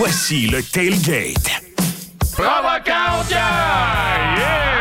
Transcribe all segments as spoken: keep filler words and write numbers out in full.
Voici le Tailgate. Provocation! Yeah!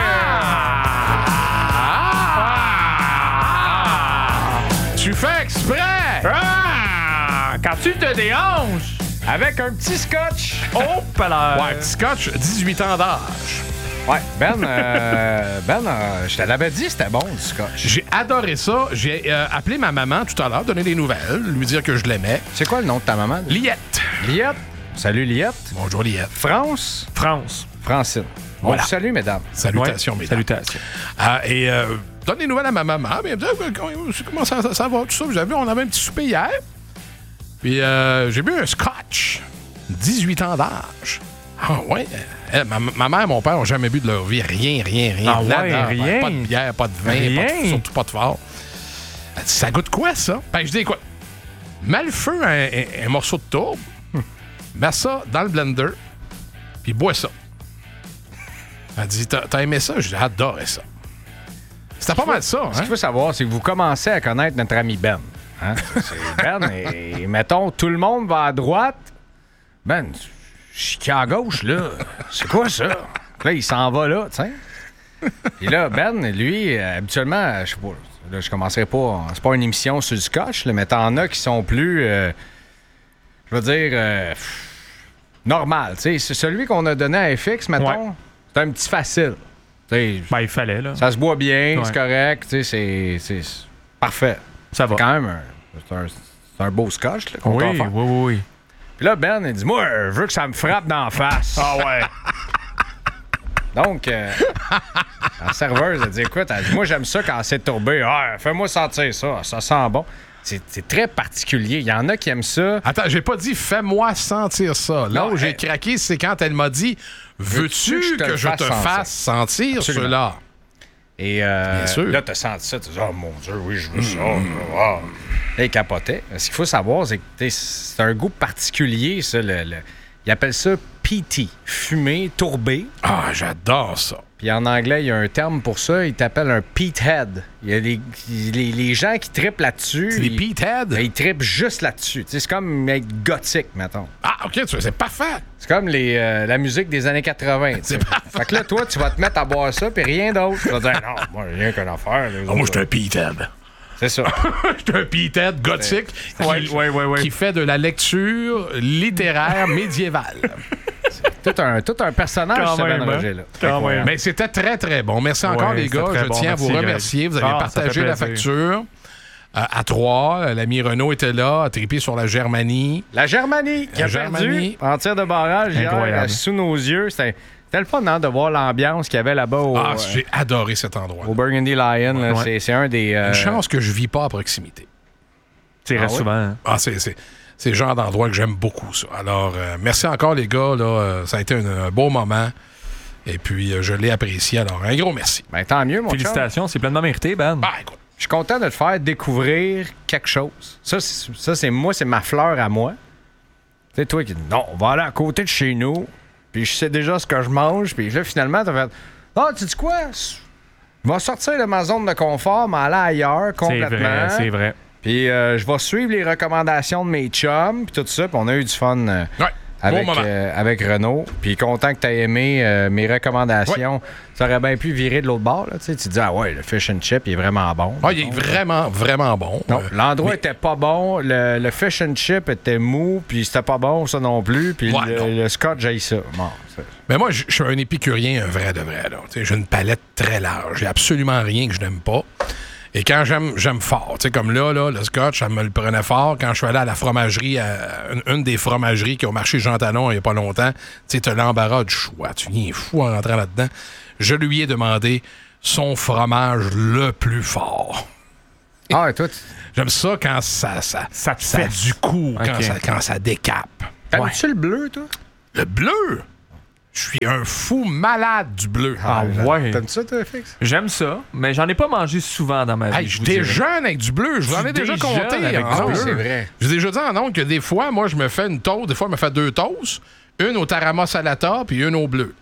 Ah! Tu fais exprès! Ah! Quand tu te déhanches avec un petit scotch. Oh, palais! Ouais, petit scotch, dix-huit ans d'âge. Ouais, Ben, euh, Ben, euh, je te l'avais dit, c'était bon, du scotch. J'ai adoré ça. J'ai euh, appelé ma maman tout à l'heure, donner des nouvelles, lui dire que je l'aimais. C'est quoi le nom de ta maman? Liette. Liette. Salut, Liette. Bonjour, Liette. France. France. Francine. Voilà. Bon, salut, mesdames. Salutations, Ouais, mesdames. Salutations. Ah, et euh, donne des nouvelles à ma maman. Mais elle me dit, ah, comment ça, ça, ça va, tout ça. Vous avez vu, on avait un petit souper hier. Puis euh, j'ai bu un scotch. dix-huit ans d'âge. Ah, ouais. Elle, ma, ma mère et mon père n'ont jamais bu de leur vie. Rien, rien, rien. Ah, ouais, Nada. rien. Pas de bière, pas de vin, Rien. pas de, surtout pas de fort. Elle dit, ça goûte quoi, ça? Ben, je dis, quoi? Mets le feu un, un, un morceau de tourbe, mets ça dans le blender, puis bois ça. Elle dit, t'as, t'as aimé ça? J'ai adoré ça. C'était pas mal ça, Ce hein? qu'il faut savoir, c'est que vous commencez à connaître notre ami Ben. Hein? C'est Ben, et mettons, tout le monde va à droite. Ben, je suis à gauche, là. C'est quoi ça? Là, il s'en va là, tu sais. Et là, Ben, lui, euh, habituellement, je sais pas, là, je commencerai pas. C'est pas une émission sur le scotch, là, mais t'en as qui sont plus, euh, je veux dire, euh, normal. Tu sais, c'est celui qu'on a donné à F X, mettons. Ouais. C'est un petit facile. Tu sais, Ben, il fallait, là. ça se boit bien, Ouais. c'est correct, tu sais, c'est, c'est c'est parfait. Ça va. C'est quand même un, c'est un, c'est un beau scotch là, qu'on Oui, peut oui, faire. oui, oui. Puis là, Ben, il dit, moi, je veux que ça me frappe d'en face. Ah ouais. Donc, euh, la serveuse, elle dit, écoute, elle dit, moi, j'aime ça quand c'est tourbé. Ah, fais-moi sentir ça, ça sent bon. C'est, c'est très particulier. Il y en a qui aiment ça. Attends, j'ai pas dit fais-moi sentir ça. Là Non, où j'ai elle- craqué, c'est quand elle m'a dit veux-tu que je te fasse sentir Absolument. cela? Et euh, Bien sûr. là, t'as senti ça, tu dis, oh mon Dieu, oui, je veux ça. Ah. Là, il capotait. Ce qu'il faut savoir, c'est que t'sais, c'est un goût particulier, ça. Le, le- ils appellent ça P T, fumé, tourbé. Ah, j'adore ça. Puis en anglais, il y a un terme pour ça, ils t'appellent un Peathead. Il y a les, les, les gens qui trippent là-dessus. C'est des ils, Peathead? ben, ils trippent juste là-dessus. T'sais, c'est comme être gothique, mettons. Ah, OK, tu vois, c'est parfait. C'est comme les, euh, la musique des années quatre-vingts. t'sais. C'est parfait. Fait que là, toi, tu vas te mettre à boire ça, puis rien d'autre. Tu vas dire, non, moi, rien qu'une affaire. les Ah, moi, autres, je suis un Peathead. C'est ça. Je suis un Peathead gothique qui, Ouais, ouais, ouais, ouais. qui fait de la lecture littéraire médiévale. Tout un, tout un personnage, Quand ce même, Ben hein? Roger, là. Quand même. Mais c'était très, très bon. Merci encore, Ouais, les gars. c'était très Je bon. tiens à vous Merci, remercier. Vous avez Ah, ça partagé fait la plaisir. facture. Euh, à trois, l'ami Renaud était là, a trippé sur la Germanie. La Germanie qui La a Germanie. perdu en tir de barrage hier Incroyable. euh, sous nos yeux. C'était c'était le fun hein, de voir l'ambiance qu'il y avait là-bas au, Ah, euh, j'ai adoré cet endroit. au Burgundy Lion. là. Ouais. C'est, c'est un des... euh, Une chance que je vis pas à proximité. Tu Ah restes ouais? souvent. hein. Ah, c'est, c'est, c'est le genre d'endroit que j'aime beaucoup, ça. Alors, euh, merci encore, les gars. Là, euh, ça a été un, un beau moment. Et puis, euh, je l'ai apprécié. Alors, un gros merci. Ben, tant mieux, mon chum. Félicitations, c'est pleinement mérité, Ben. Ah, écoute. Je suis content de te faire découvrir quelque chose. Ça, c'est, ça, c'est moi, c'est ma fleur à moi. Tu sais, toi qui dis, non, on va aller à côté de chez nous, puis je sais déjà ce que je mange, puis là, finalement, t'as fait, ah, tu dis quoi? Je vais sortir de ma zone de confort, m'aller ailleurs C'est complètement. vrai, c'est vrai. Puis euh, je vais suivre les recommandations de mes chums, puis tout ça, puis on a eu du fun euh, Ouais, avec, bon moment. euh, avec Renaud. Puis content que tu aies aimé euh, mes recommandations. Ça aurait bien pu virer de l'autre bord. Là, tu sais. Tu te dis, ah ouais, le fish and chip, il est vraiment bon. Ah, il est vraiment, vraiment bon. Non, Euh, l'endroit mais- était pas bon, le, le fish and chip était mou, puis c'était pas bon ça non plus, puis Ouais, le, non. le scotch, j'ai ça. Bon, c'est- Mais moi, je je suis un épicurien, un vrai de vrai. Là. Tu sais, j'ai une palette très large. J'ai absolument rien que je n'aime pas. Et quand j'aime, j'aime fort. Tu sais, comme là, là, le scotch, ça me le prenait fort. Quand je suis allé à la fromagerie, à une, une des fromageries qui ont marché Jean Talon il n'y a pas longtemps, tu sais, t'as l'embarras du choix. Tu viens fou en rentrant là-dedans. Je lui ai demandé son fromage le plus fort. Ah, et toi, tu- J'aime ça quand ça, ça, Ça te ça a fesse. du coup, quand, Ok. ça, quand ça décape. t'aimes-tu le bleu, toi? Le bleu! Je suis un fou malade du bleu. Ah ouais. T'aimes ça, toi, Fix? J'aime ça, mais j'en ai pas mangé souvent dans ma vie. Hey, je je vous dirais. déjeune avec du bleu. Je vous en ai Tu déjà déjeunes compté. avec en du ondes. bleu. C'est vrai. J'ai déjà dit en ondes que des fois, moi, je me fais une toast. Des fois, je me fais deux toasts. Une au tarama salata, puis une au bleu.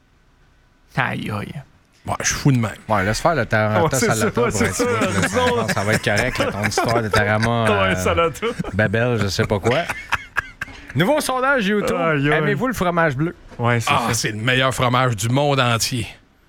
Aïe, aïe. Ouais, je suis fou de même. Ouais, laisse faire le tarama Ouais, c'est ça, salata. pour c'est être ça, sûr, là. raison. Je pense que ça va être correct, là, ton histoire de tarama. euh, salade. Babel, je sais pas quoi. Nouveau sondage YouTube. Aïe, aïe. Aimez-vous le fromage bleu? Ouais, c'est Ah, ça. c'est le meilleur fromage du monde entier.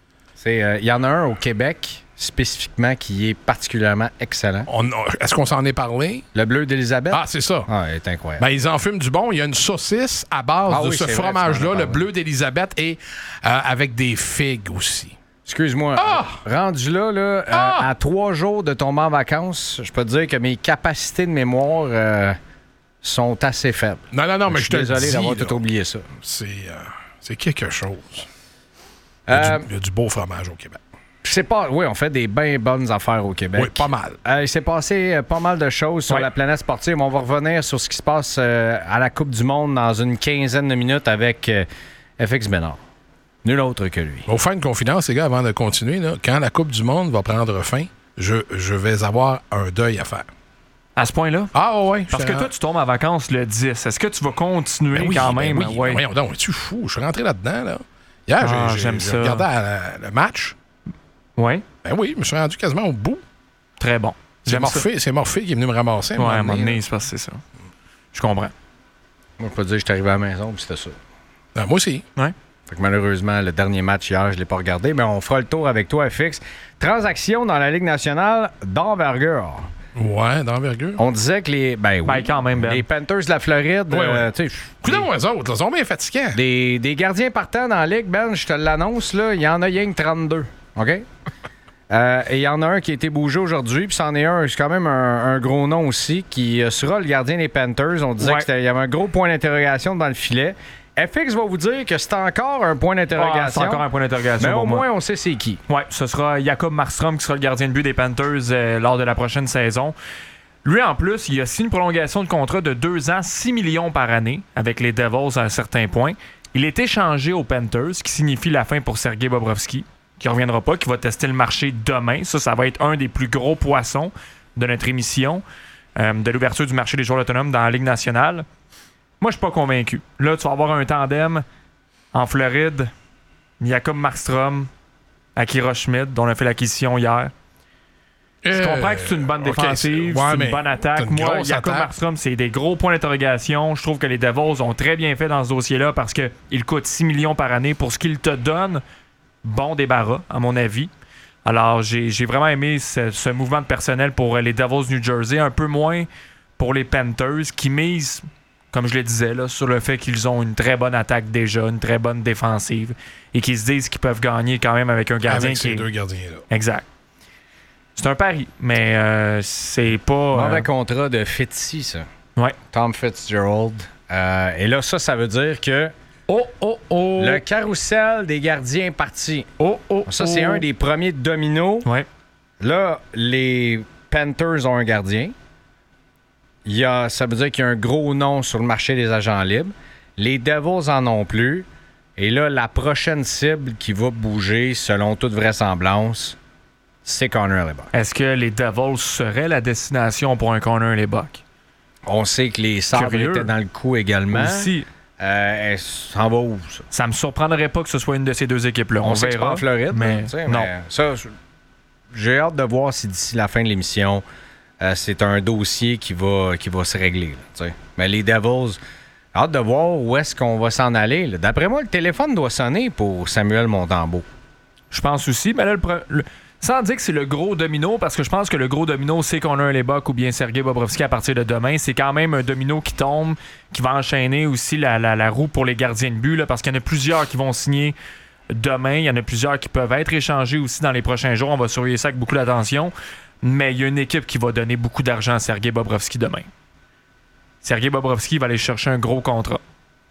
Il euh, y en a un au Québec, spécifiquement, qui est particulièrement excellent. On- Est-ce qu'on s'en est parlé? Le bleu d'Élisabeth? Ah, c'est ça. Ah, il est incroyable. Ben, ils en fument du bon. Il y a une saucisse à base Ah de oui, ce c'est vrai, tu fromage-là, m'en as le parlé. bleu d'Élisabeth, et euh, avec des figues aussi. Excuse-moi. Ah! Rendu là, là euh, Ah! à trois jours de tomber en vacances, je peux te dire que mes capacités de mémoire euh, sont assez faibles. Non, non, non, mais je je suis te le désolé dis, d'avoir là, tout oublié ça. c'est, euh, c'est quelque chose. Il y, a Euh, du, il y a du beau fromage au Québec. c'est pas, oui, on fait des bien bonnes affaires au Québec. Oui, pas mal. Euh, il s'est passé euh, pas mal de choses sur Ouais. la planète sportive. On va revenir sur ce qui se passe euh, à la Coupe du Monde dans une quinzaine de minutes avec euh, F X Bénard. Nul autre que lui. On va vous faire une confidence, les gars, avant de continuer. Là. Quand la Coupe du Monde va prendre fin, je, je vais avoir un deuil à faire. À ce point-là? Ah, ouais. Parce que toi, tu tombes en vacances le dix. Est-ce que tu vas continuer Ben oui, quand ben même? oui, Ouais. ben voyons donc, es-tu fou? Je suis rentré là-dedans, là. Hier, j'ai- Ah, j'ai, j'aime j'ai ça. regardé à- le match. Ouais. Ben oui, je me suis rendu quasiment au bout. Très bon. C'est J'aime ça. Morphée, c'est Morphée qui est venu me ramasser. Ouais, à un un moment moment donné. donné, c'est parce que c'est ça. Je comprends. Moi, je peux te dire que je suis arrivé à la maison puis c'était ça. Ah, moi aussi. Fait que malheureusement, le dernier match hier, je ne l'ai pas regardé, mais on fera le tour avec toi, F X. Transaction dans la Ligue nationale d'envergure. Ouais, d'envergure. On disait que les. Ben oui. Ben, quand même, Ben. Les Panthers de la Floride, Ouais, euh, tu sais, Coudons, eux autres, là, ils sont bien fatigants. des, des gardiens partants dans la Ligue, Ben, je te l'annonce, là, il y en a rien que trente-deux. OK? Euh, et il y en a un qui a été bougé aujourd'hui, puis c'en est un, c'est quand même un, un gros nom aussi, qui euh, sera le gardien des Panthers. On disait Ouais. qu'il y avait un gros point d'interrogation dans le filet. F X va vous dire que c'est encore un point Ah, d'interrogation. c'est encore un point d'interrogation mais pour au moi. moins, on sait c'est qui. Ouais, ce sera Jacob Markstrom qui sera le gardien de but des Panthers euh, lors de la prochaine saison. Lui, en plus, il a signé une prolongation de contrat de deux ans, six millions par année, avec les Devils à un certain point. Il est échangé aux Panthers, ce qui signifie la fin pour Sergei Bobrovsky, qui ne reviendra pas, qui va tester le marché demain. Ça, ça va être un des plus gros poissons de notre émission, euh, de l'ouverture du marché des joueurs autonomes dans la Ligue nationale. Moi, je suis pas convaincu. Là, tu vas avoir un tandem en Floride, Jacob Markstrom, Akira Schmid, dont on a fait l'acquisition hier. Je comprends que c'est une bonne Euh, ok, défensive, c'est- ouais, c'est mais une bonne attaque. c'est une Moi, grosse Jacob attaque. Markstrom, c'est des gros points d'interrogation. Je trouve que les Devils ont très bien fait dans ce dossier-là parce qu'il coûte six millions par année pour ce qu'il te donne. Bon débarras, à mon avis. Alors, j'ai j'ai vraiment aimé ce, ce mouvement de personnel pour les Devils New Jersey, un peu moins pour les Panthers qui misent, comme je le disais, là, sur le fait qu'ils ont une très bonne attaque déjà, une très bonne défensive et qu'ils se disent qu'ils peuvent gagner quand même avec un gardien Avec qui ces est... deux gardiens-là. Exact. C'est un pari, mais euh, c'est pas... Mauvais euh, contrat de Fitzy, ça. Ouais. Tom Fitzgerald. Euh, et là, ça, ça veut dire que Oh, oh, oh! le carrousel des gardiens est parti. Oh, oh, Ça, c'est oh. un des premiers dominos. Ouais. Là, les Panthers ont un gardien. Il y a, ça veut dire qu'il y a un gros nom sur le marché des agents libres. Les Devils en ont plus. Et là, la prochaine cible qui va bouger, selon toute vraisemblance, c'est Connor Hellebuyck. Est-ce que les Devils seraient la destination pour un Connor Hellebuyck? On sait que les Sabres Curieux. étaient dans le coup également. Aussi, Euh, elle s'en va où, ça? ça me surprendrait pas que ce soit une de ces deux équipes-là. On, On, sait que c'est pas verra. en Floride, mais tu sais, non. mais ça, je- j'ai hâte de voir si d'ici la fin de l'émission, euh, c'est un dossier qui va, qui va se régler. là, tu sais. Mais les Devils, hâte de voir où est-ce qu'on va s'en aller. là. D'après moi, le téléphone doit sonner pour Samuel Montembeault. Je pense aussi, mais là, le pre- le- sans dire que c'est le gros domino, parce que je pense que le gros domino, c'est qu'on a un Hellebuyck ou bien Sergei Bobrovsky à partir de demain. C'est quand même un domino qui tombe, qui va enchaîner aussi la, la- la roue pour les gardiens de but, là, parce qu'il y en a plusieurs qui vont signer demain. Il y en a plusieurs qui peuvent être échangés aussi dans les prochains jours. On va surveiller ça avec beaucoup d'attention. Mais il y a une équipe qui va donner beaucoup d'argent à Sergei Bobrovsky demain. Sergei Bobrovsky va aller chercher un gros contrat.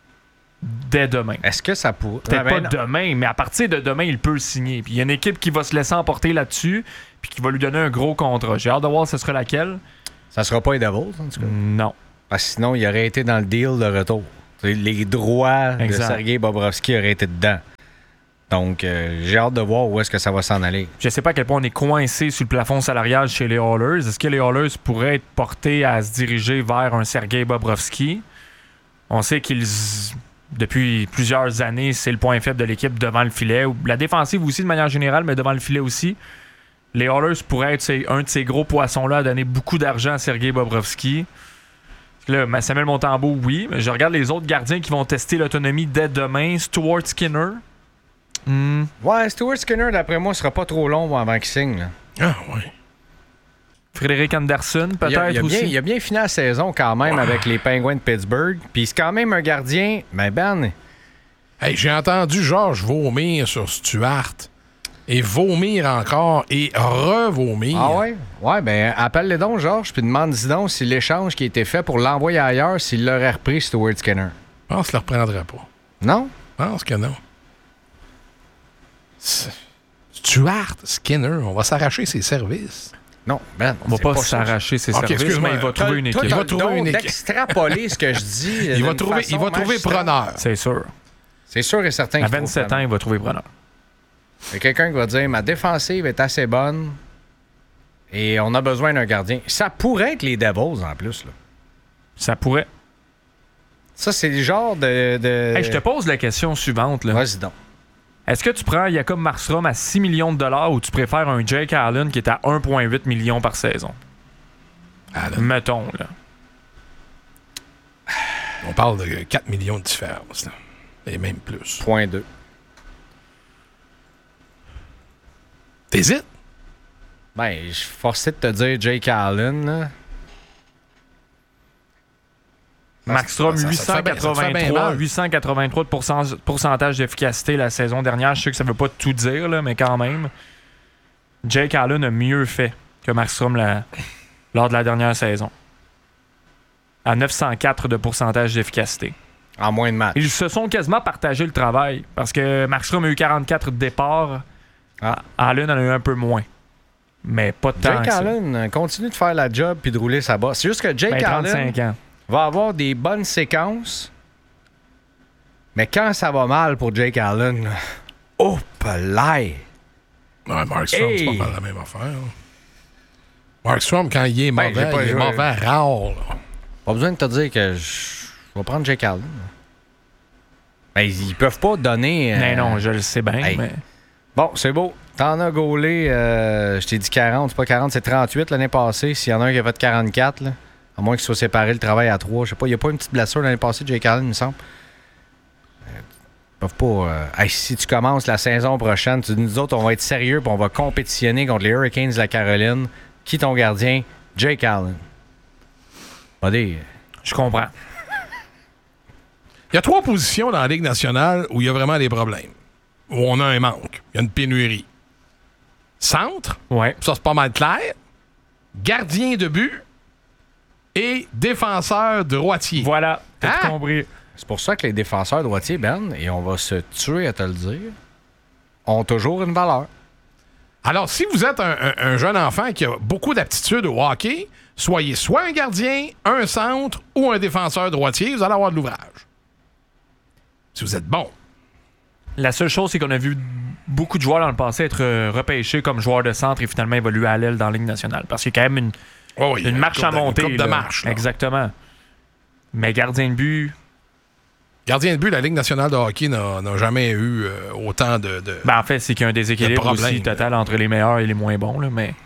Dès demain. Est-ce que ça pourrait... Peut-être Ah, ben pas non. demain, mais à partir de demain, il peut le signer. Puis il y a une équipe qui va se laisser emporter là-dessus, puis qui va lui donner un gros contrat. J'ai hâte de voir ce sera laquelle. Ça sera pas les Devils, en tout cas. Non. Parce que sinon, il aurait été dans le deal de retour. Tu sais, les droits Exact. de Sergei Bobrovsky auraient été dedans. Donc, euh, j'ai hâte de voir où est-ce que ça va s'en aller. Je sais pas à quel point on est coincé sur le plafond salarial chez les Oilers. Est-ce que les Oilers pourraient être portés à se diriger vers un Sergei Bobrovsky? On sait qu'ils, depuis plusieurs années, c'est le point faible de l'équipe devant le filet. La défensive aussi, de manière générale, mais devant le filet aussi. Les Oilers pourraient être c'est, un de ces gros poissons-là à donner beaucoup d'argent à Sergei Bobrovsky. Est-ce Là, Samuel Montembeault, oui. Mais je regarde les autres gardiens qui vont tester l'autonomie dès demain. Stuart Skinner. Mm. Ouais, Stuart Skinner, d'après moi, sera pas trop long avant qu'il signe. Là. Ah, oui. Frédéric Anderson, peut-être il a, il a aussi. Bien, il a bien fini la saison quand même wow. avec les Penguins de Pittsburgh. Puis c'est quand même un gardien. Mais Ben. Hey, j'ai entendu Georges vomir sur Stuart. Et vomir encore et revomir. Ah ouais? Ouais, ben appelle-les donc, Georges, puis demande-y donc si l'échange qui a été fait pour l'envoyer ailleurs, s'il l'aurait repris, Stuart Skinner. Je pense qu'il ne le reprendrait pas. Non? Je pense que non. Stuart Skinner, on va s'arracher ses services. Non, Ben. On va pas, pas s'arracher ses okay, services, mais il va trouver une équipe. Toi, il va trouver une équipe. D'extrapoler ce que je dis. il va trouver, il va trouver preneur. C'est sûr. C'est sûr et certain. À vingt-sept ans, il va trouver preneur. Il y a quelqu'un qui va dire ma défensive est assez bonne et on a besoin d'un gardien. Ça pourrait être les Devils en plus. Là. Ça pourrait. Ça, c'est le genre de. de... Hey, je te pose la question suivante. Là. Vas-y donc. Est-ce que tu prends Jacob Markstrom à six millions de dollars ou tu préfères un Jake Allen qui est à un virgule huit millions par saison? Allen. Mettons, là. On parle de quatre millions de différence. Là. Et même plus. Point deux. T'hésites? Ben, je suis forcé de te dire Jake Allen, là. Markstrom, ça, ça, huit ça cent fait bien- ça fait bien quatre-vingt-trois, mal. huit cent quatre-vingt-trois de pourcent- pourcentage d'efficacité la saison dernière. Je sais que ça veut pas tout dire, là, mais quand même. Jake Allen a mieux fait que Markstrom la- lors de la dernière saison. À neuf cent quatre de pourcentage d'efficacité. En moins de matchs. Ils se sont quasiment partagé le travail parce que Markstrom a eu quarante-quatre départs. Ah. Allen en a eu un peu moins. Mais pas de temps. Jake que ça. Allen continue de faire la job puis de rouler sa bosse. C'est juste que Jake Ben, Allen trente-cinq ans. va avoir des bonnes séquences, mais quand ça va mal pour Jake Allen, là, oh, palais! Ouais, Markstrom, Hey! c'est pas mal la même affaire. Là. Markstrom, quand il est Ben, mauvais, j'ai pas il est joué. mauvais rare. Là. Pas besoin de te dire que je vais prendre Jake Allen. Ben, ils peuvent pas donner... euh, Mais non, je le sais bien. hey. Mais... Bon, c'est beau. T'en as gaulé, euh, je t'ai dit quarante, c'est pas quarante, c'est trente-huit l'année passée. S'il y en a un qui a fait quarante-quatre, là, à moins qu'il soit séparé le travail à trois, je sais pas, il n'y a pas une petite blessure l'année passée de Jake Allen, il me semble. Euh, Ils peuvent pas... Euh, hey, si tu commences la saison prochaine, tu dis, nous autres, on va être sérieux puis on va compétitionner contre les Hurricanes de la Caroline. Qui ton gardien? Jake Allen. Pas des... Je comprends. Il y a trois positions dans la Ligue nationale où il y a vraiment des problèmes. Où on a un manque. Il y a une pénurie. Centre, Ouais. ça c'est pas mal clair. Gardien de but et défenseur droitier. Voilà. T'as Ah! tout compris. C'est pour ça que les défenseurs droitiers, Ben, et on va se tuer à te le dire, ont toujours une valeur. Alors, si vous êtes un, un- un jeune enfant qui a beaucoup d'aptitude au hockey, soyez soit un gardien, un centre ou un défenseur droitier, vous allez avoir de l'ouvrage. Si vous êtes bon. La seule chose, c'est qu'on a vu beaucoup de joueurs dans le passé être euh, repêchés comme joueurs de centre et finalement évoluer à l'aile dans la Ligue nationale. Parce qu'il y a quand même une, Oh oui, une marche coupe à de- monter. Une coupe de là. marche. là. Exactement. Mais gardien de but, Gardien de but, la Ligue nationale de hockey n'a n'a jamais eu euh, autant de... de- ben en fait, c'est qu'il y a un déséquilibre Le problème, aussi total entre les meilleurs et les moins bons. Là, mais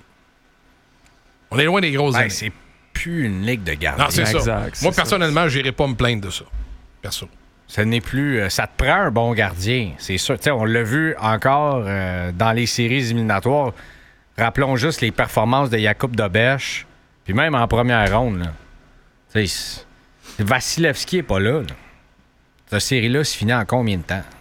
On est loin des grosses Ben, années. c'est plus une ligue de gardiens. Non, c'est ça. Exact, c'est Moi, ça. personnellement, je n'irai pas me plaindre de ça. Perso. Ce n'est plus. euh, ça te prend un bon gardien, c'est sûr. Tu sais, on l'a vu encore euh, dans les séries éliminatoires. Rappelons juste les performances de Jakub Dobeš, puis même en première ronde. Là. Tu sais, c'est- Vasilevski n'est pas là, là. Cette série-là se finit en combien de temps?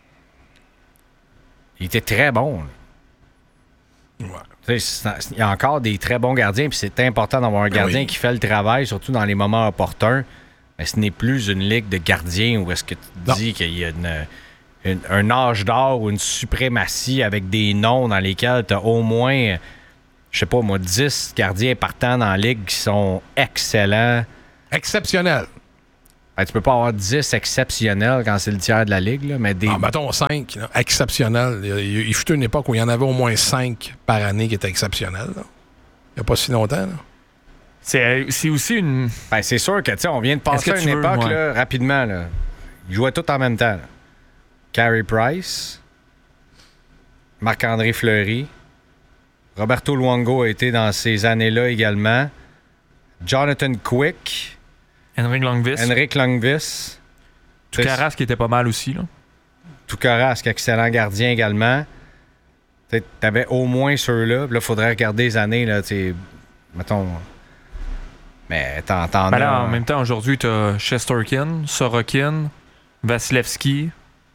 Il était très bon. là. Ouais. Tu sais, c'est- Il y a encore des très bons gardiens, puis c'est important d'avoir un Ben gardien oui. qui fait le travail, surtout dans les moments opportuns. Mais ce n'est plus une ligue de gardiens où est-ce que tu Non. dis qu'il y a une- une- un âge d'or ou une suprématie avec des noms dans lesquels tu as au moins, je sais pas moi, dix gardiens partants dans la ligue qui sont excellents. Exceptionnel. Ben, tu peux pas avoir dix exceptionnels quand c'est le tiers de la ligue, là, mais des. Ah, mettons cinq. là. Exceptionnel. Il, il, il fut une époque où il y en avait au moins cinq par année qui étaient exceptionnels. là. Il n'y a pas si longtemps. Là. c'est, c'est aussi une. Ben, c'est sûr que, tu sais, on vient de passer Est-ce à que une tu veux, époque, ouais. là, rapidement, là. Ils jouaient tous en même temps. là. Carey Price, Marc-André Fleury, Roberto Luongo a été dans ces années-là également, Jonathan Quick, Henrik Lundqvist. Henrik Lundqvist. Toukaras qui était pas mal aussi. Là. Toukaras, excellent gardien également. Tu avais au moins ceux-là. Là, il faudrait regarder les années. Là, mettons. Mais t'en, t'en ben as. Là, en même temps, aujourd'hui, tu as Shesterkin, Sorokin, Vasilevski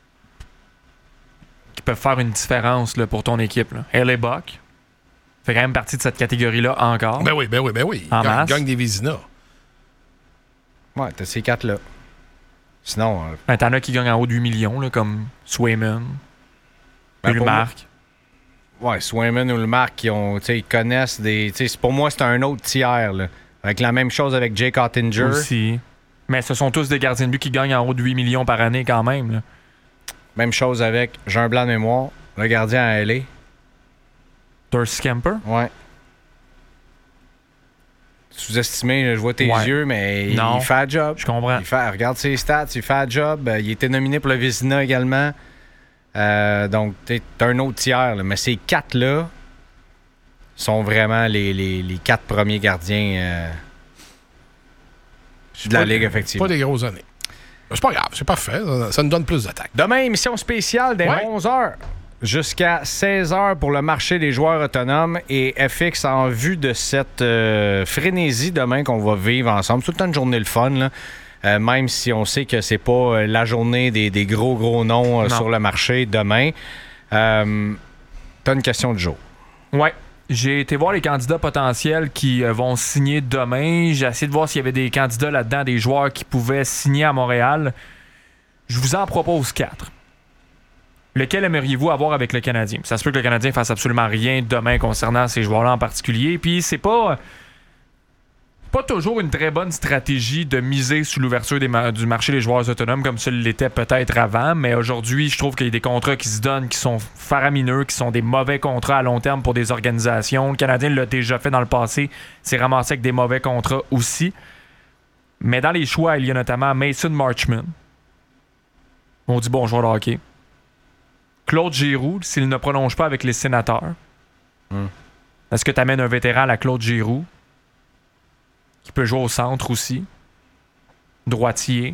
qui peuvent faire une différence là, pour ton équipe. Hellebuck fait quand même partie de cette catégorie-là encore. Ben oui, ben oui, ben oui. En Il gagne, masse. gagne des Vézina. Ouais, t'as ces quatre-là. Sinon. Euh... Ben, t'en as qui gagnent en haut de huit millions, là, comme Swayman, Ben, Ullmark. Ouais, Swayman ou le Marc, qui ont, ils connaissent des. Pour moi, c'est un autre tiers. Là. Avec la même chose avec Jake Ottinger. Aussi. Mais ce sont tous des gardiens de but qui gagnent en haut de huit millions par année quand même. Là. Même chose avec, j'ai un blanc de mémoire, le gardien à L A. Darcy Kemper. Ouais. Sous-estimé, là, je vois tes Ouais. yeux, mais Non. il fait un job. Je comprends. Il fait, regarde ses stats, il fait un job. Il était nominé pour le Vézina également. Euh, donc, t'es un autre tiers. Là. Mais ces quatre-là sont vraiment les, les, les quatre premiers gardiens euh, de la Pas- Ligue, effectivement. Pas des grosses années. Mais c'est pas grave, c'est parfait. Ça, ça nous donne plus d'attaques. Demain, émission spéciale dès Ouais. onze heures jusqu'à seize heures pour le marché des joueurs autonomes et F X en vue de cette euh, frénésie demain qu'on va vivre ensemble. C'est tout le temps une journée le fun, là. Euh, même si on sait que c'est pas euh, la journée des, des gros, gros noms euh, Non. sur le marché demain. Euh, T'as une question de jour. Ouais. J'ai été voir les candidats potentiels qui euh, vont signer demain. J'ai essayé de voir s'il y avait des candidats là-dedans, des joueurs qui pouvaient signer à Montréal. Je vous en propose quatre. Lequel aimeriez-vous avoir avec le Canadien? Ça se peut que le Canadien fasse absolument rien demain concernant ces joueurs-là en particulier. Puis c'est pas... pas toujours une très bonne stratégie de miser sur l'ouverture des ma- du marché des joueurs autonomes comme ça l'était peut-être avant, mais aujourd'hui, je trouve qu'il y a des contrats qui se donnent qui sont faramineux, qui sont des mauvais contrats à long terme pour des organisations. Le Canadien l'a déjà fait dans le passé, s'est ramassé avec des mauvais contrats aussi. Mais dans les choix, il y a notamment Mason Marchman. On dit bon joueur de hockey. Claude Giroux, s'il ne prolonge pas avec les Sénateurs. Mm. Est-ce que tu amènes un vétéran à la Claude Giroux? Qui peut jouer au centre aussi. Droitier.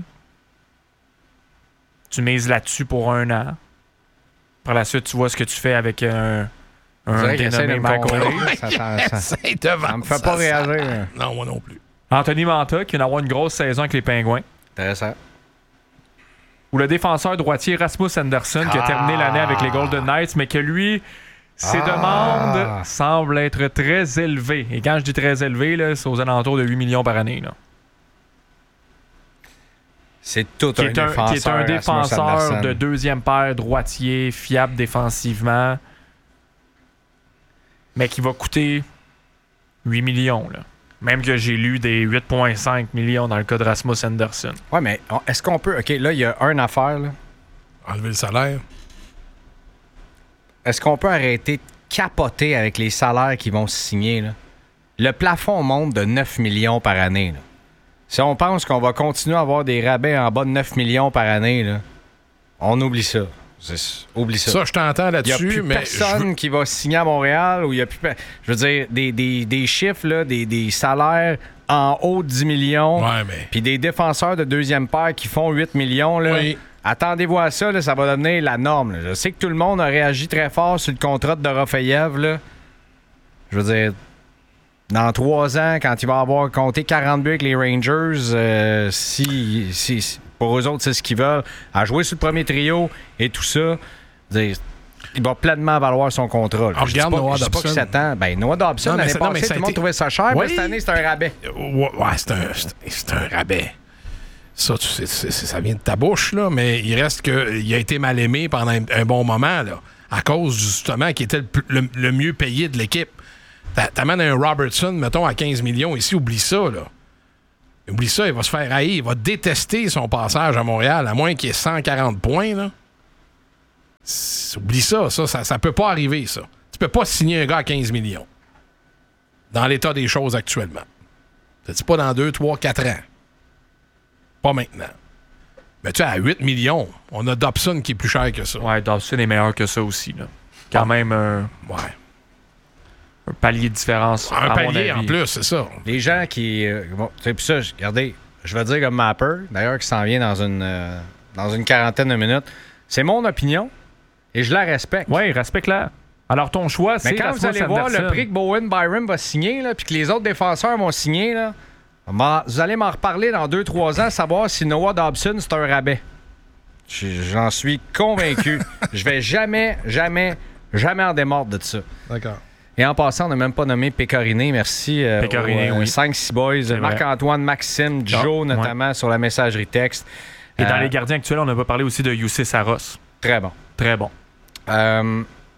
Tu mises là-dessus pour un an. Par la suite, tu vois ce que tu fais avec un, On un dirait qu'il essaie de dénommé me Michael convaincre. Hay. Ça, ça, ça, ça C'est devant. me fait pas réagir. hein. Non, moi non plus. Anthony Manta, qui vient d'avoir une grosse saison avec les Pingouins. Intéressant. Ou le défenseur droitier Rasmus Andersson, qui a terminé l'année avec les Golden Knights, mais que lui, ses Ah. demandes semblent être très élevées. Et quand je dis très élevées, là, c'est aux alentours de huit millions par année. Là. C'est tout Qui un est un, défenseur. qui est un Rasmus défenseur Andersson. de deuxième paire, droitier, fiable défensivement, mais qui va coûter huit millions. Là. Même que j'ai lu des huit virgule cinq millions dans le cas de Rasmus Anderson. Ouais, mais on- est-ce qu'on peut. OK, là, il y a une affaire, là. Enlever le salaire. Est-ce qu'on peut arrêter de capoter avec les salaires qui vont se signer, là? Le plafond monte de neuf millions par année, là. Si on pense qu'on va continuer à avoir des rabais en bas de neuf millions par année, là, on oublie ça. C'est- Oublie ça. Ça, je t'entends Il n'y a là-dessus, plus mais. personne je veux- qui va signer à Montréal ou il y a plus. pe- Je veux dire, des, des, des chiffres, là, des, des salaires en haut de dix millions, Ouais, mais. puis des défenseurs de deuxième paire qui font huit millions, là. Oui. Attendez-vous à ça, là, ça va devenir la norme. là. Je sais que tout le monde a réagi très fort sur le contrat de Dorofeyev. Là. Je veux dire, dans trois ans, quand il va avoir compté quarante buts avec les Rangers, euh, si, si, si- pour eux autres, c'est ce qu'ils veulent, à jouer sur le premier trio et tout ça, je veux dire, il va pleinement valoir son contrat. là. Ah, Je dis regarde pas- Noah je dis pas que Dobson. sept ans. Ben, Noah Dobson, Non, mais l'année ça- non, mais passée, ça tout a le monde été- trouvait ça cher, mais Oui. cette année, c'est un rabais. Ouais, ouais, c'est un, c'est- c'est un rabais. Ça, tu sais, c'est- c'est- ça vient de ta bouche, là, mais il reste qu'il a été mal aimé pendant un, un bon moment, là, à cause, justement, qu'il était le, plus- le- le mieux payé de l'équipe. T'a- T'amènes un Robertson, mettons, à quinze millions ici, oublie ça, là. Oublie ça, il va se faire haïr, il va détester son passage à Montréal, à moins qu'il ait cent quarante points, là. C'est- Oublie ça, ça, ça, ça peut pas arriver, ça. Tu peux pas signer un gars à quinze millions. Dans l'état des choses actuellement. C'est pas dans deux, trois, quatre ans. Pas maintenant. Mais tu sais, à huit millions, on a Dobson qui est plus cher que ça. Ouais, Dobson est meilleur que ça aussi. Là. Quand Ah. même un, Ouais. un palier de différence. Un à mon palier avis. en plus, c'est ça. Les gens qui. euh, vont- tu sais, puis ça, je- regardez, je vais dire comme Mapper, d'ailleurs, qui s'en vient dans une, euh, dans une quarantaine de minutes. C'est mon opinion et je la respecte. Oui, respecte-la. Alors, ton choix, c'est Mais quand vous allez voir le prix que Bowen Byram va signer, là, puis que les autres défenseurs vont signer, là, vous allez m'en reparler dans deux trois ans, savoir si Noah Dobson, c'est un rabais. J'en suis convaincu. Je vais jamais, jamais, jamais en démordre de ça. D'accord. Et en passant, on n'a même pas nommé Pécoriné. Merci euh, Pécoriné, aux, euh, oui. cinq six boys. C'est Marc-Antoine, Maxime, Joe, ouais. notamment, sur la messagerie texte. Et dans Euh, les gardiens actuels, on n'a pas parlé aussi de Youssis Saros. Très bon. Très bon. Euh,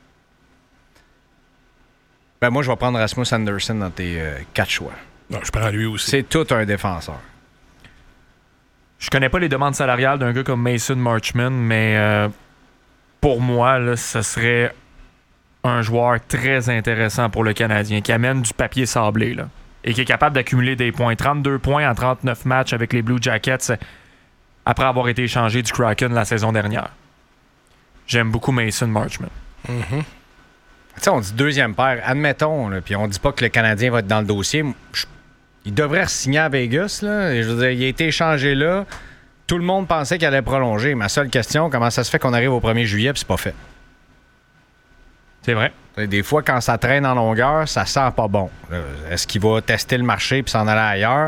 ben moi, je vais prendre Rasmus Anderson dans tes euh, quatre choix. Non, je prends lui aussi. C'est tout un défenseur. Je connais pas les demandes salariales d'un gars comme Mason Marchman, mais euh, pour moi, là, ce serait un joueur très intéressant pour le Canadien, qui amène du papier sablé là, et qui est capable d'accumuler des points. trente-deux points en trente-neuf matchs avec les Blue Jackets après avoir été échangé du Kraken la saison dernière. J'aime beaucoup Mason Marchman. Mm-hmm. Tu sais, on dit deuxième paire. Admettons, là, puis on dit pas que le Canadien va être dans le dossier. Je- il devrait signer à Vegas. Là. Et je veux dire, il a été échangé là. Tout le monde pensait qu'il allait prolonger. Ma seule question, comment ça se fait qu'on arrive au premier juillet puis c'est pas fait? C'est vrai. Des fois, quand ça traîne en longueur, ça sent pas bon. Euh, Est-ce qu'il va tester le marché puis s'en aller ailleurs?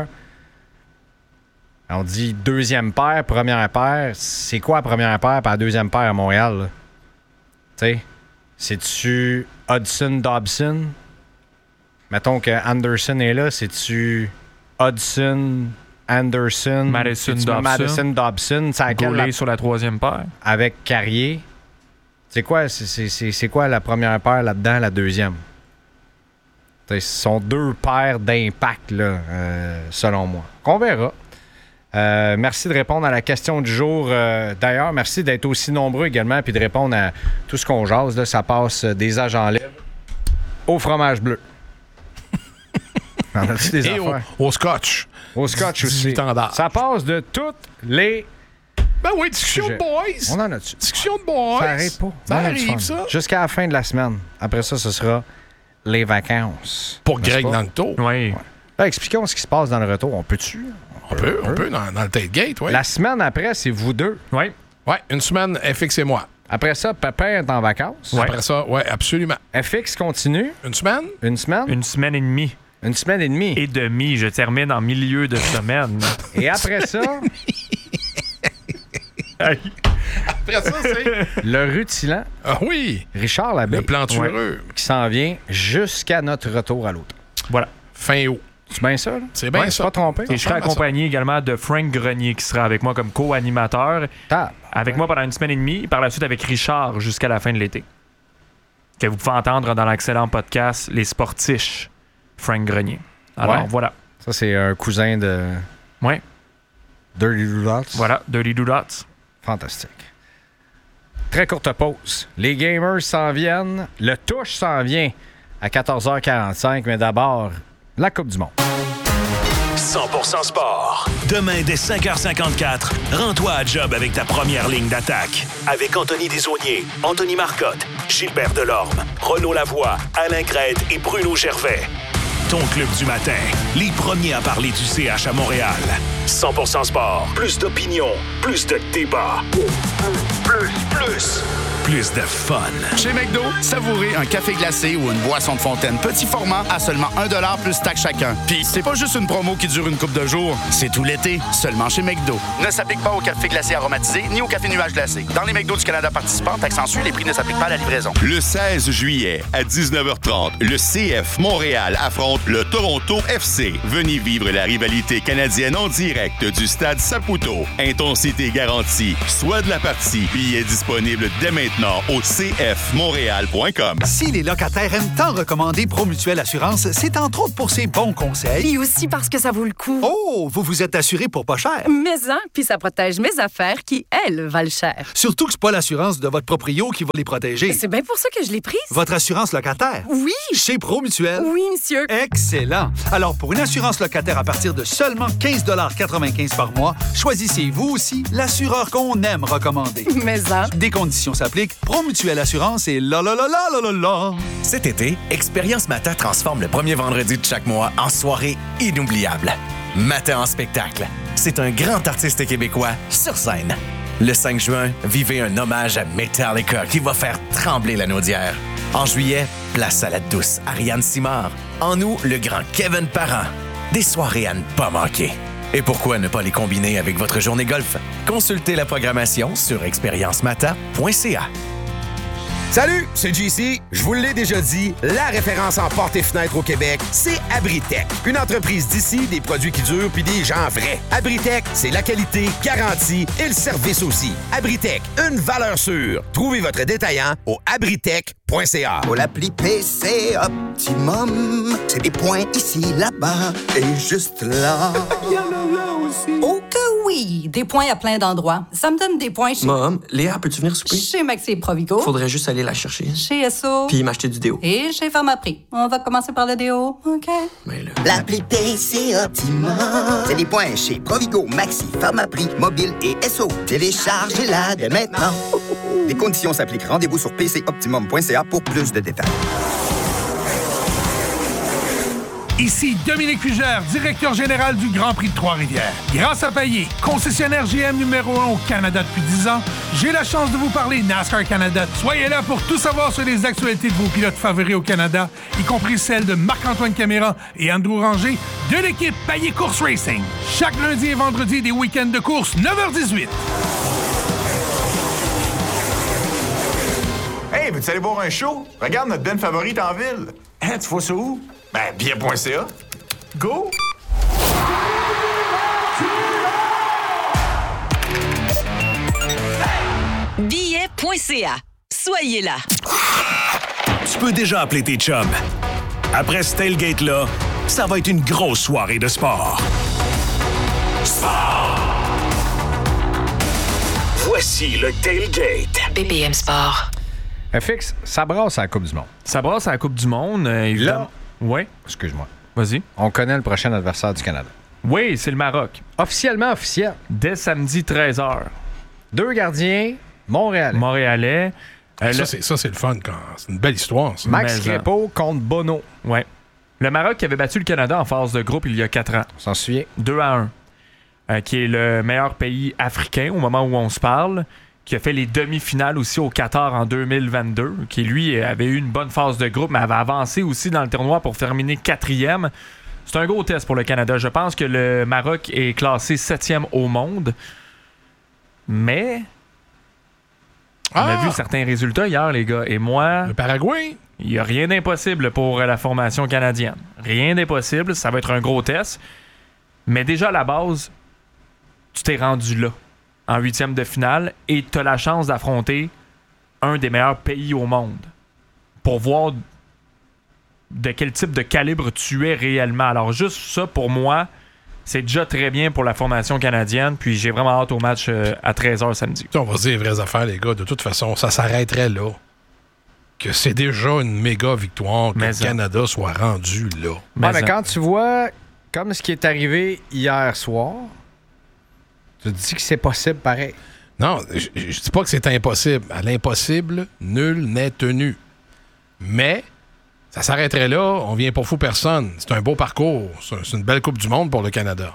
On dit deuxième paire, première paire. C'est quoi la première paire et la deuxième paire à Montréal? là? Tu sais, c'est-tu Hudson-Dobson? Mettons que Anderson est là. C'est-tu Hudson, Anderson, Madison, c'est-tu Dobson. Madison, Dobson? C'est à quelle Gaulé la- sur la troisième paire. avec Carrier. C'est quoi, c'est, c'est, c'est, c'est quoi la première paire là-dedans, la deuxième? T'sais, ce sont deux paires d'impact, là, euh, selon moi. On verra. Euh, merci de répondre à la question du jour. Euh, d'ailleurs, merci d'être aussi nombreux également puis de répondre à tout ce qu'on jase. Là, ça passe des agents libres au fromage bleu. En as-tu des Et au, affaires? au scotch. Au scotch aussi. dix-huit ans d'âge. Ça passe de toutes les... Ben oui, discussion Sujet. de boys. On en a-tu? Discussion de boys. Ça arrête pas. Ça On a du arrive, fun. ça. Jusqu'à la fin de la semaine. Après ça, ce sera les vacances. Pour N'est-ce Greg pas? dans le tour. Oui. Là, expliquons ce qui se passe dans le retour. On peut-tu? On peut, on peut dans, dans le tailgate, oui. La semaine après, c'est vous deux. Oui. Ouais, une semaine, F X et moi. Après ça, Pépin est en vacances. Ouais. Après ça, ouais, absolument. F X continue. Une semaine? Une semaine? Une, Une semaine et demie. semaine et demie. Et, Et demie. Je termine en milieu de semaine. après ça, Après ça, c'est... le rutilant, Ah oui, Richard Labbé, le plantureux. qui s'en vient jusqu'à notre retour à l'automne. Voilà. Fin août. C'est bien ça, là? C'est bien Ouais, ça. pas trompé. Et je serai ressemble à ça. accompagné également de Frank Grenier qui sera avec moi comme co-animateur. Tape. Avec moi pendant une semaine et demie. Par la suite avec Richard jusqu'à la fin de l'été. Que vous pouvez entendre dans l'excellent podcast Les Sportiches. Frank Grenier. Alors Ouais. voilà. Ça, c'est un cousin de Ouais. Dirty Doodles. Voilà. Dirty Doodles. Fantastique. Très courte pause. Les gamers s'en viennent. Le touche s'en vient à quatorze heures quarante-cinq. Mais d'abord, la Coupe du Monde. cent pour cent sport. Demain, dès cinq heures cinquante-quatre, rends-toi à job avec ta première ligne d'attaque. Avec Anthony Desaulniers, Anthony Marcotte, Gilbert Delorme, Renaud Lavoie, Alain Crête et Bruno Gervais. Ton club du matin. Les premiers à parler du C H à Montréal. cent pour cent sport. Plus d'opinion. Plus de débat. Plus, plus. Plus de fun. Chez McDo, savourez un café glacé ou une boisson de fontaine petit format à seulement un dollar plus taxe chacun. Puis c'est pas juste une promo qui dure une couple de jours, c'est tout l'été, seulement chez McDo. Ne s'applique pas au café glacé aromatisé ni au café nuage glacé. Dans les McDo du Canada participants, taxe en Suisse, les prix ne s'appliquent pas à la livraison. Le seize juillet à dix-neuf heures trente, le C F Montréal affronte le Toronto F C. Venez vivre la rivalité canadienne en direct du stade Saputo. Intensité garantie. Soit de la partie. Billets disponibles dès maintenant au c f montréal point com. Si les locataires aiment tant recommander Promutuelle Assurance, c'est entre autres pour ses bons conseils. Et aussi parce que ça vaut le coup. Oh, vous vous êtes assuré pour pas cher. Mais hein, puis ça protège mes affaires qui, elles, valent cher. Surtout que c'est pas l'assurance de votre proprio qui va les protéger. C'est bien pour ça que je l'ai prise. Votre assurance locataire. Oui. Chez Promutuelle. Oui, monsieur. Excellent. Alors, pour une assurance locataire à partir de seulement quinze quatre-vingt-quinze par mois, choisissez vous aussi l'assureur qu'on aime recommander. Mais hein. Des conditions s'appliquent. Promutuelle Assurance et la la la la la la la. Cet été, Expérience Matin transforme le premier vendredi de chaque mois en soirée inoubliable. Matin en spectacle, c'est un grand artiste québécois sur scène. Le cinq juin, vivez un hommage à Metallica qui va faire trembler la Naudière. En juillet, place à la douce Ariane Simard. En août, le grand Kevin Parent. Des soirées à ne pas manquer. Et pourquoi ne pas les combiner avec votre journée golf? Consultez la programmation sur expérience mata point c a. Salut, c'est J C. Je vous l'ai déjà dit, la référence en portes et fenêtres au Québec, c'est Abritech. Une entreprise d'ici, des produits qui durent puis des gens vrais. Abritech, c'est la qualité, garantie et le service aussi. Abritech, une valeur sûre. Trouvez votre détaillant au abritech point c a. Pour l'appli P C Optimum, c'est des points ici, là-bas et juste là. Il y en a là aussi. Oh que oui! Des points à plein d'endroits. Ça me donne des points chez... Mom, Léa, peux-tu venir souper? Chez Maxi et Provigo. Faudrait juste aller la chercher. Chez S O. Puis m'acheter du déo. Et chez Pharmaprix. On va commencer par le déo, OK? Mais là... L'appli P C Optimum, c'est des points chez Provigo, Maxi, Pharmaprix, Mobile et S O. Téléchargez-la dès maintenant. Les conditions s'appliquent. Rendez-vous sur p c optimum point c a pour plus de détails. Ici Dominique Fugère, directeur général du Grand Prix de Trois-Rivières. Grâce à Payet, concessionnaire G M numéro un au Canada depuis dix ans, j'ai la chance de vous parler NASCAR Canada. Soyez là pour tout savoir sur les actualités de vos pilotes favoris au Canada, y compris celles de Marc-Antoine Caméra et Andrew Ranger de l'équipe Payet Course Racing. Chaque lundi et vendredi, des week-ends de course, neuf heures dix-huit. Hey, veux-tu aller voir un show? Regarde notre band favorite en ville. Hein, tu vois ça où? Ben, billet point c a. Go! billet point c a. Soyez là. Tu peux déjà appeler tes chums. Après ce tailgate-là, ça va être une grosse soirée de sport. Sport! Voici le tailgate. B P M Sport. F X, ça brasse à la Coupe du Monde. Ça brasse à la Coupe du Monde, euh, évidemment. Là, oui. Excuse-moi. Vas-y. On connaît le prochain adversaire du Canada. Oui, c'est le Maroc. Officiellement officiel. Dès samedi treize heures. Deux gardiens, Montréalais. Montréalais. Euh, ça, c'est, ça, c'est le fun. Quand... C'est une belle histoire, ça. Max Crépeau contre Bono. Oui. Le Maroc qui avait battu le Canada en phase de groupe il y a quatre ans. On s'en souvient. deux à un. Euh, qui est le meilleur pays africain au moment où on se parle. Qui a fait les demi-finales aussi au Qatar en deux mille vingt-deux, qui lui avait eu une bonne phase de groupe, mais avait avancé aussi dans le tournoi pour terminer quatrième. C'est un gros test pour le Canada. Je pense que le Maroc est classé septième au monde, mais ah! on a vu certains résultats hier, les gars. Et moi, le Paraguay, il n'y a rien d'impossible pour la formation canadienne. Rien d'impossible. Ça va être un gros test. Mais déjà à la base, tu t'es rendu là. En huitième de finale, et tu as la chance d'affronter un des meilleurs pays au monde pour voir de quel type de calibre tu es réellement. Alors juste ça, pour moi, c'est déjà très bien pour la formation canadienne, puis j'ai vraiment hâte au match euh, à treize heures samedi. On va dire les vraies affaires, les gars. De toute façon, ça s'arrêterait là. Que c'est déjà une méga victoire que mais le ça. Canada soit rendu là. Mais, ouais, mais quand tu vois comme ce qui est arrivé hier soir... Tu te dis que c'est possible pareil. Non, je, je dis pas que c'est impossible. À l'impossible, nul n'est tenu. Mais ça s'arrêterait là, on vient pour fou personne. C'est un beau parcours. C'est, c'est une belle Coupe du Monde pour le Canada.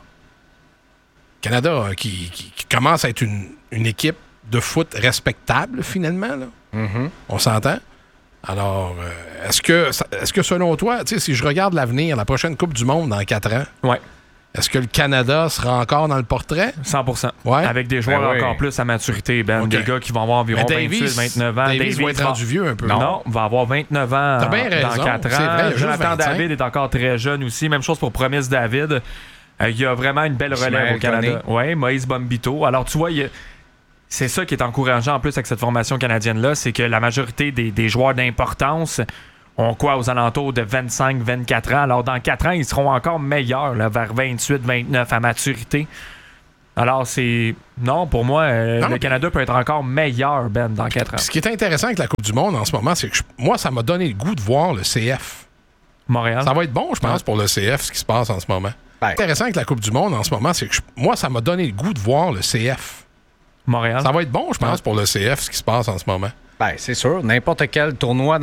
Canada qui, qui, qui commence à être une, une équipe de foot respectable, finalement. Là. Mm-hmm. On s'entend? Alors, euh, est-ce que est-ce que selon toi, tu sais, si je regarde l'avenir, la prochaine Coupe du Monde dans quatre ans, ouais. Est-ce que le Canada sera encore dans le portrait? cent pour cent. Ouais. Avec des joueurs ben oui. encore plus à maturité, Ben. Okay. Des gars qui vont avoir environ Davis, vingt-huit vingt-neuf ans. Davis, Davis va être rendu vieux un peu. Non, non, va avoir vingt-neuf ans T'as bien dans raison. quatre ans. C'est vrai, Jonathan David est encore très jeune aussi. Même chose pour Promise David. Euh, il y a vraiment une belle relève Ismaël au Canada. Oui, Moïse Bombito. Alors, tu vois, il y a... c'est ça qui est encourageant en plus avec cette formation canadienne-là, c'est que la majorité des, des joueurs d'importance ont quoi aux alentours de vingt-cinq vingt-quatre ans. Alors, dans quatre ans, ils seront encore meilleurs, là, vers vingt-huit vingt-neuf à maturité. Alors, c'est... Non, pour moi, euh, non, le Canada peut être encore meilleur, Ben, dans quatre ans. Ce qui est intéressant avec la Coupe du Monde en ce moment, c'est que je... moi, ça m'a donné le goût de voir le C F. Montréal. Ça va être bon, je pense, ouais. pour le C F, ce qui se passe en ce moment. Ben. Intéressant avec la Coupe du Monde en ce moment, c'est que je... moi, ça m'a donné le goût de voir le C F. Montréal. Ça va être bon, je pense, ouais. pour le C F, ce qui se passe en ce moment. Ben, c'est sûr. N'importe quel tournoi dans